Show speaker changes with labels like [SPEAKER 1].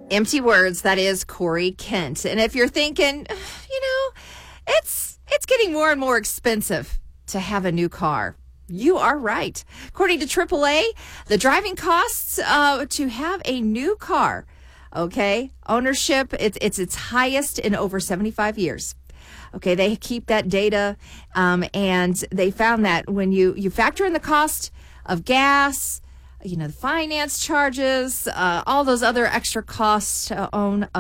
[SPEAKER 1] Empty words. That is Corey Kent. And if you're thinking, it's getting more and more expensive to have a new car, you are right. According to AAA, the driving costs to have a new car, ownership, it's its highest in over 75 years. Okay, they keep that data, and they found that when you factor in the cost of gas, the finance charges, all those other extra costs to own a